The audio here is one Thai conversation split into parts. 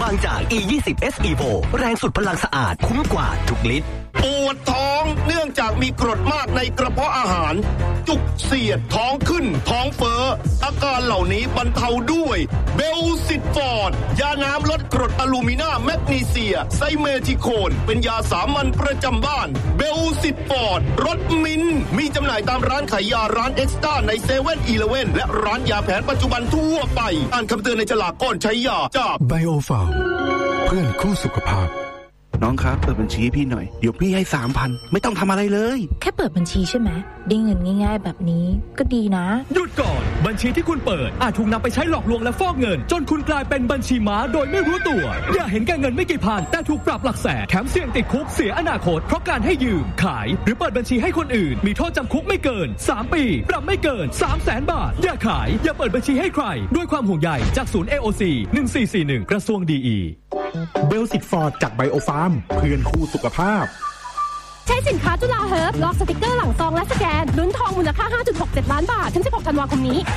างจาก E20 S Evo แรงสุดพลังสะอาดคุ้มกว่าทุกลิตรปวดท้องเนื่องจากมีกรดมากในกระเพาะอาหารจุกเสียดท้องขึ้นท้องเฟ้ออาการเหล่านี้บรรเทาด้วยเบลซิตฟอร์ดยาน้ำลดกรดอะลูมินาแมกนีเซียไซเมทิโคนเป็นยาสามัญประจำบ้านเบลซิตฟอร์ดรสมิ้นมีจำหน่ายตามร้านขายยาร้านเอ็กซ์ต้าใน7-Eleven และร้านยาแผนปัจจุบันทั่วไปอ่านคำเตือนในฉลากก่อนใช้ยาจากไบโอฟาร์มเพื่อนคู่สุขภาพน้องครับเปิดบัญชีให้พี่หน่อยเดี๋ยวพี่ให้ 3,000 ไม่ต้องทำอะไรเลยแค่เปิดบัญชีใช่ไหมได้เงินง่ายๆแบบนี้ก็ดีนะหยุดก่อนบัญชีที่คุณเปิดอาจถูกนำไปใช้หลอกลวงและฟอกเงินจนคุณกลายเป็นบัญชีม้าโดยไม่รู้ตัวอย่าเห็นแก่เงินไม่กี่พันแต่ถูกปรับหลักแสนแถมเสี่ยงติดคุกเสียอนาคตเพราะการให้ยืมขายหรือเปิดบัญชีให้คนอื่นมีโทษจำคุกไม่เกิน3 ปีปรับไม่เกิน 300,000 บาทอย่าขายอย่าเปิดบัญชีให้ใครด้วยความห่วงใยจากศูนย์ AOC 1441กระทรวงดีเบลซิตฟอร์ดจากไบโอฟาร์มเพื่อนคู่สุขภาพใช้สินค้าจุฬาเฮิร์บลอกสติกเกอร์หลังซองและสแกนลุ้นทองมูลค่า 5.67 ล้านบาทถึง16 ธันวาคมนี้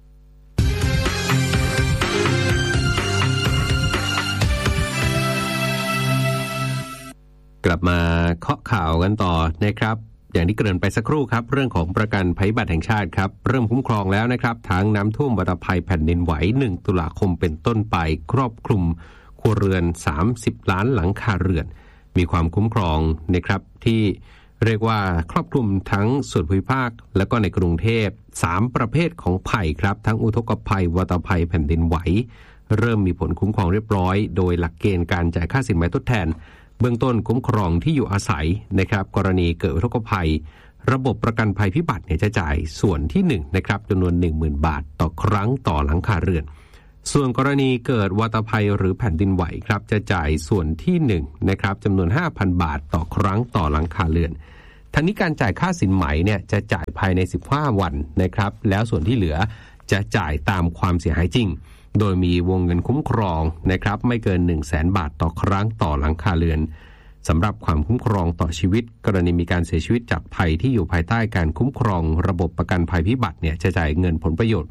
กลับมาเคาะข่าวกันต่อนะครับอย่างที่เกริ่นไปสักครู่ครับเรื่องของประกันภัยพิบัติแห่งชาติครับเริ่มคุ้มครองแล้วนะครับทั้งน้ำท่วมวัฏภัยแผ่นดินไหว1 ตุลาคมเป็นต้นไปครอบคลุมครัวเรือน30 ล้านหลังคาเรือนมีความคุ้มครองนะครับที่เรียกว่าครอบคลุมทั้งส่วนภูมิภาคและก็ในกรุงเทพ3ประเภทของภัยครับทั้งอุทกภัยวัฏภัยแผ่นดินไหวเริ่มมีผลคุ้มครองเรียบร้อยโดยหลักเกณฑ์การจ่ายค่าสินไหมทดแทนเบื้องต้นคุ้มครองที่อยู่อาศัยนะครับกรณีเกิดอุทกภัยระบบประกันภัยพิบัติจะจ่ายส่วนที่1นะครับจำนวน 10,000 บาทต่อครั้งต่อหลังคาเรือนส่วนกรณีเกิดวัฏภัยหรือแผ่นดินไหวครับจะจ่ายส่วนที่1นะครับจำนวน 5,000 บาทต่อครั้งต่อหลังคาเรือนทั้งนี้การจ่ายค่าสินไหมจะจ่ายภายใน15 วันนะครับแล้วส่วนที่เหลือจะจ่ายตามความเสียหายจริงโดยมีวงเงินคุ้มครองนะครับไม่เกิน 100,000 บาทต่อครั้งต่อหลังคาเรือนสำหรับความคุ้มครองต่อชีวิตกรณีมีการเสียชีวิตจากภัยที่อยู่ภายใต้การคุ้มครองระบบประกันภัยพิบัติจะจ่ายเงินผลประโยชน์